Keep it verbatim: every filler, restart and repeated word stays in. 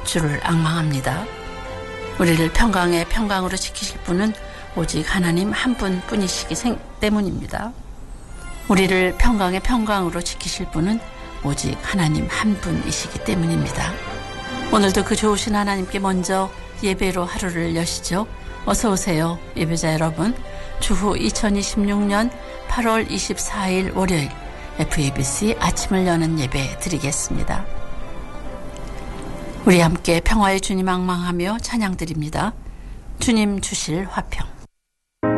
주를 앙망합니다. 우리를 평강의 평강으로 지키실 분은 오직 하나님 한 분뿐이시기 때문입니다. 우리를 평강의 평강으로 지키실 분은 오직 하나님 한 분이시기 때문입니다. 오늘도 그 좋으신 하나님께 먼저 예배로 하루를 여시죠. 어서 오세요. 예배자 여러분. 주후 이천이십육 년 팔월 이십사일 월요일 에프에이비씨 아침을 여는 예배 드리겠습니다. 우리 함께 평화의 주님 앙망하며 찬양 드립니다. 주님 주실 화평.